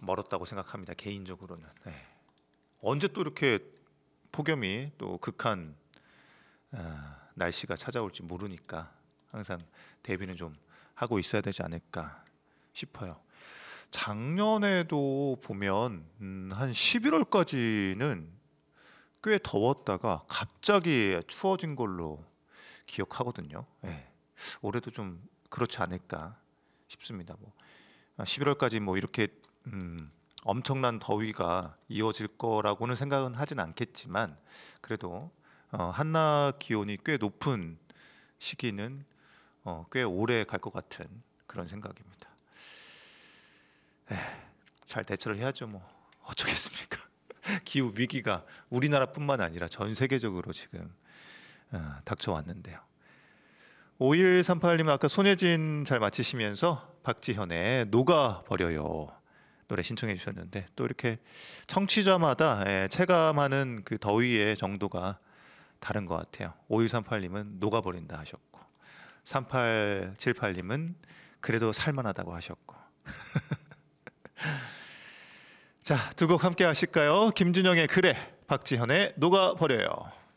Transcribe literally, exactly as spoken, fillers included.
멀었다고 생각합니다. 개인적으로는. 네. 언제 또 이렇게 폭염이 또 극한 아, 날씨가 찾아올지 모르니까 항상 대비는 좀 하고 있어야 되지 않을까 싶어요. 작년에도 보면 음, 한 십일월까지는 꽤 더웠다가 갑자기 추워진 걸로 기억하거든요. 예. 올해도 좀 그렇지 않을까 싶습니다. 뭐 아, 십일월까지 뭐 이렇게 음, 엄청난 더위가 이어질 거라고는 생각은 하진 않겠지만 그래도 어, 한낮 기온이 꽤 높은 시기는 어, 꽤 오래 갈 것 같은 그런 생각입니다. 잘 대처를 해야죠. 뭐 어쩌겠습니까? 기후 위기가 우리나라뿐만 아니라 전 세계적으로 지금 어, 닥쳐왔는데요. 오일삼팔님은 아까 손예진 잘 맞히시면서 박지현의 녹아버려요 노래 신청해 주셨는데 또 이렇게 청취자마다 예, 체감하는 그 더위의 정도가 다른 것 같아요. 오일삼팔님은 녹아버린다 하셨고 삼팔칠팔님은 그래도 살만하다고 하셨고 자, 두 곡 함께 하실까요? 김준영의 그래, 박지현의 녹아버려요.